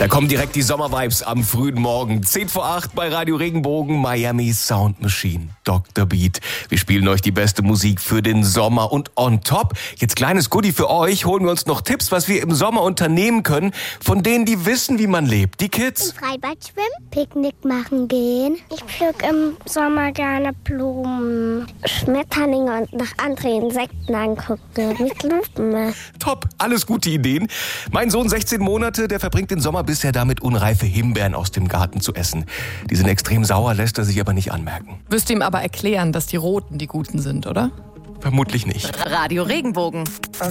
Da kommen direkt die Sommervibes am frühen Morgen. 7:50 bei Radio Regenbogen, Miami Sound Machine, Dr. Beat. Wir spielen euch die beste Musik für den Sommer. Und on top, jetzt kleines Goodie für euch, holen wir uns noch Tipps, was wir im Sommer unternehmen können, von denen, die wissen, wie man lebt. Die Kids. Im Freibad schwimmen, Picknick machen gehen. Ich pflück im Sommer gerne Blumen, Schmetterlinge und nach anderen Insekten angucken mit Lupen. Top, alles gute Ideen. Mein Sohn, 16 Monate, der verbringt den Sommer bisher damit, unreife Himbeeren aus dem Garten zu essen. Die sind extrem sauer, lässt er sich aber nicht anmerken. Wirst du ihm aber erklären, dass die Roten die Guten sind, oder? Vermutlich nicht. Radio Regenbogen.